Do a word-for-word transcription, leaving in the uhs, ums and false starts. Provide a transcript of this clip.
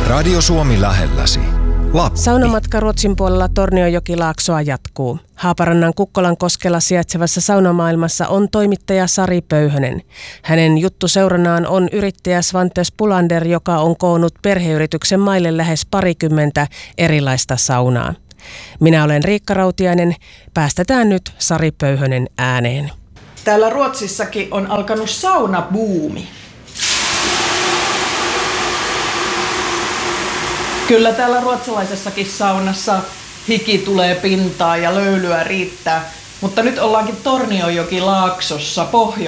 Radio Suomi lähelläsi. Lappi. Saunamatka Ruotsin puolella Tornionjokilaaksoa jatkuu. Haaparannan Kukkolankoskella sijaitsevassa saunamaailmassa on toimittaja Sari Pöyhönen. Hänen juttuseuranaan on yrittäjä Svantes Pulander, joka on koonnut perheyrityksen maille lähes parikymmentä erilaista saunaa. Minä olen Riikka Rautiainen. Päästetään nyt Sari Pöyhönen ääneen. Täällä Ruotsissakin on alkanut saunabuumi. Kyllä täällä ruotsalaisessakin saunassa hiki tulee pintaan ja löylyä riittää, mutta nyt ollaankin Tornionjokilaaksossa pohjoisessa.